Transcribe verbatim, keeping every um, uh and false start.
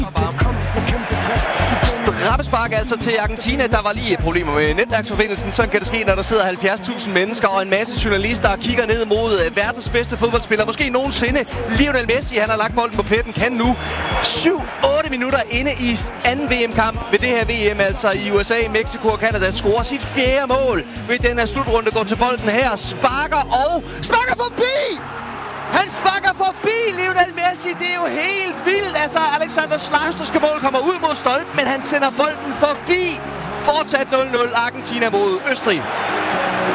Straffespark altså til Argentina. Der var lige problemer med netværksforbindelsen. Sådan kan det ske, når der sidder halvfjerds tusind mennesker og en masse journalister og kigger ned mod verdens bedste fodboldspiller. Måske nogensinde. Lionel Messi, han har lagt bolden på pletten. Kan nu syv otte minutter inde i anden V M-kamp ved det her V M, altså i U S A, Mexico og Canada, scorer sit fjerde mål ved den her slutrunde. Går til bolden her, sparker og sparker forbi! Han sparker forbi Lionel Messi. Det er jo helt vildt. Altså, Alexander Slavstorske mål kommer ud mod stolpen, men han sender bolden forbi. Fortsat nul nul Argentina mod Østrig.